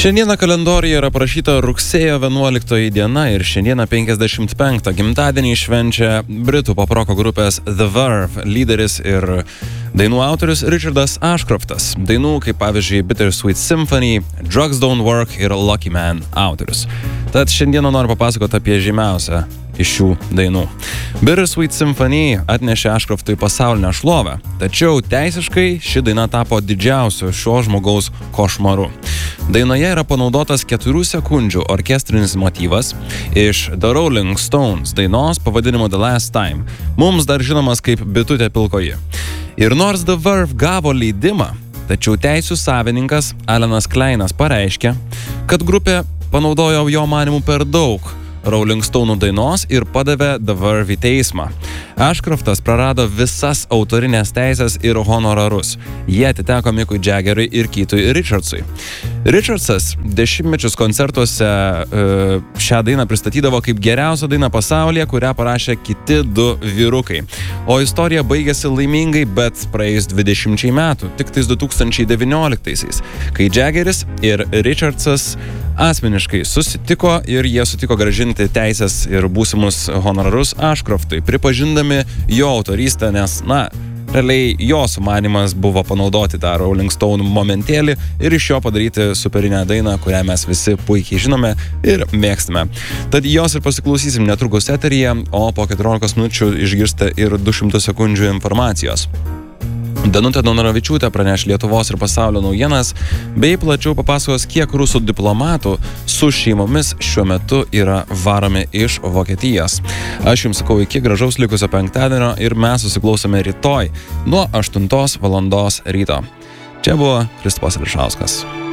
Šiandieną kalendoriuje yra parašyta rugsėjo 11 diena ir šiandieną 55 gimtadienį švenčia britų poproko grupės The Verve lyderis ir dainų autorius Richardas Ashcroftas. Dainų kaip pavyzdžiui Bittersweet Symphony, Drugs Don't Work ir Lucky Man autorius. Tad šiandieną noriu papasakoti apie žymiausią iš šių dainų. Bittersweet Symphony atnešė Ashcroftui pasaulinę šlovę, tačiau teisiškai ši daina tapo didžiausiu šio žmogaus košmaru. Dainoje yra panaudotas 4 sekundžių orkestrinis motyvas iš The Rolling Stones dainos pavadinimu The Last Time, mums dar žinomas kaip Bitutė pilkoji. Ir nors The Verve gavo leidimą, tačiau teisių savininkas Alanas Kleinas pareiškė, kad grupė panaudojo jo manymu per daug Rolling Stone'ų dainos ir padavė The Verve į teismą. Ashcroftas prarado visas autorinės teisės ir honorarus. Jie atiteko Mickui Jaggeriui ir Keithui Richardsui. Richardsas dešimtmečius koncertuose šią dainą pristatydavo kaip geriausią dainą pasaulyje, kurią parašė kiti 2 vyrukai. O istorija baigėsi laimingai, bet praėjus 20 metų, tik tais 2019-aisiais, kai Jaggeris ir Richardsas asmeniškai susitiko ir jie sutiko grąžinti teisės ir būsimus honorarus Ashcroftui, pripažindami jo autorystę, nes, realiai jo sumanymas buvo panaudoti tą Rolling Stone momentėlį ir iš jo padaryti superinę dainą, kurią mes visi puikiai žinome ir mėgstame. Tad jos ir pasiklausysim netrukus eteryje, o po 14 minučių išgirsta ir 200 sekundžių informacijos. Danutė Daunoravičiūtė praneš Lietuvos ir pasaulio naujienas, bei plačiau papasakos, kiek rusų diplomatų su šeimomis šiuo metu yra varomi iš Vokietijos. Aš jums sakau iki gražaus likusio penktadienio ir mes susiklausome rytoj nuo 8 valandos ryto. Čia buvo Kristupas Ališauskas.